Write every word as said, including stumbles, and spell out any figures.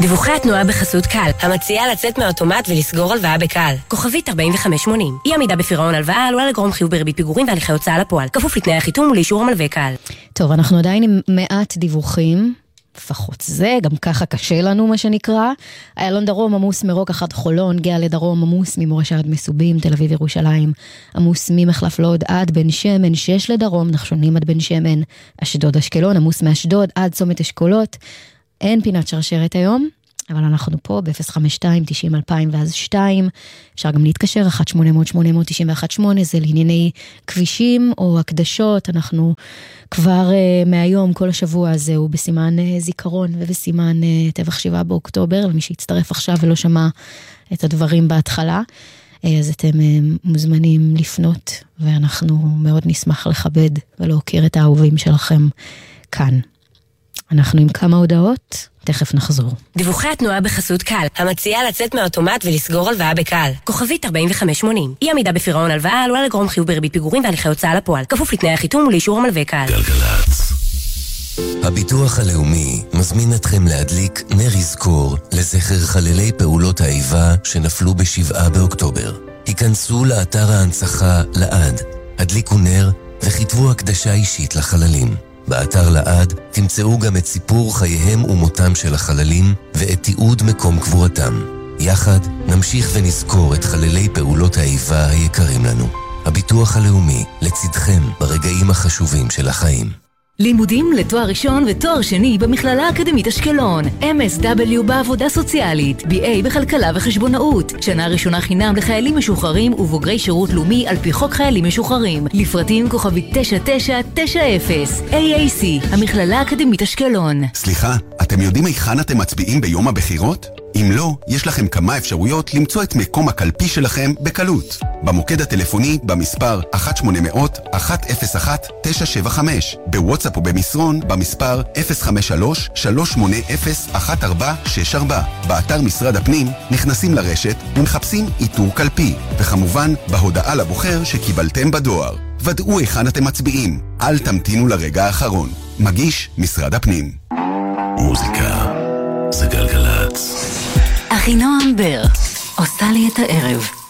דיווחי התנועה בחסות קל, המציעה לצאת מהאוטומט ולסגור הלוואה בקל. כוכבית ארבעים וחמש שמונים. אי עמידה בפירעון הלוואה עלולה לגרום חיוב בריבית פיגורים והליכי הוצאה לפועל. כפוף לתנאי החיתום ולאישור המלווה קל. טוב, אנחנו עדיין עם מעט דיווחים. לפחות זה, גם ככה קשה לנו מה שנקרא. איילון דרום עמוס מרוקח עד חולון, גאה לדרום עמוס ממורשה עד מסובים, תל אביב ירושלים עמוס ממחלף לוד עד בן שמן, שש לדרום, נחשונים עד בן שמן, אשדוד אשקלון עמוס מאשדוד עד צומת אשכולות. אין פינת שרשרת היום, אבל אנחנו פה ב-אפס חמש שתיים תשעים אלפיים ואז שתיים, אפשר גם להתקשר אחת שמונה אפס אפס שמונה אפס תשע אחת שמונה, זה לענייני כבישים או הקדשות. אנחנו כבר uh, מהיום, כל השבוע הזה הוא בסימן uh, זיכרון ובסימן uh, טבח שבעה באוקטובר, למי שהצטרף עכשיו ולא שמע את הדברים בהתחלה, uh, אז אתם uh, מוזמנים לפנות, ואנחנו מאוד נשמח לכבד ולהוקיר את האהובים שלכם כאן. אנחנו עם כמה הודעות, תכף נחזור. דיווחי התנועה בחסות קל, המציעה לצאת מהאוטומט ולסגור הלוואה בקל. כוכבית ארבעים וחמש שמונים. אי עמידה בפירעון הלוואה עלולה לגרום חיוב בריבית פיגורים והליכי הוצאה לפועל. כפוף לתנאי החיתום ולאישור המלווה קל. גלגלצ. הביטוח הלאומי מזמין אתכם להדליק נר יזכור לזכר חללי פעולות האיבה שנפלו בשבעה באוקטובר. היכנסו לאתר ההנצחה לעד, הדליקו נר וכתבו הקדשה אישית לחללים. באתר לעד תמצאו גם את סיפור חייהם ומותם של החללים ואת תיעוד מקום קבורתם. יחד נמשיך ונזכור את חללי פעולות האיבה היקרים לנו. הביטוח הלאומי לצדכם ברגעים החשובים של החיים. לימודים לתואר ראשון ותואר שני במכללה האקדמית אשקלון. אם אס דאבליו בעבודה סוציאלית, בי איי בכלכלה וחשבונאות. שנה ראשונה חינם לחיילים משוחררים ובוגרי שירות לאומי על פי חוק חיילים משוחררים. לפרטים כוכבית תשע תשע תשע אפס. איי איי סי, המכללה האקדמית אשקלון. סליחה, אתם יודעים היכן אתם מצביעים ביום הבחירות? אם לא, יש לכם כמה אפשרויות למצוא את מקום הקלפי שלכם בקלות. במוקד הטלפוני במספר אחת שמונה אפס אפס אחת אפס אחת תשע שבע חמש, בוואטסאפ ובמסרון במספר אפס חמש שלוש שלוש שמונה אפס אחת ארבע שש ארבע. באתר משרד הפנים נכנסים לרשת ומחפשים איתור קלפי, וכמובן בהודעה לבוחר שקיבלתם בדואר. ודאו היכן אתם מצביעים, אל תמתינו לרגע האחרון. מגיש משרד הפנים. מוזיקה זה גלגלצ. אחינועם בר עושה לי את הערב.